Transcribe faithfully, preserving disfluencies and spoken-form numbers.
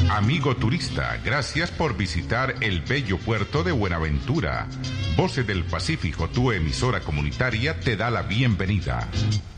Amigo turista, gracias por visitar el bello puerto de Buenaventura. Voces del Pacífico, tu emisora comunitaria, te da la bienvenida.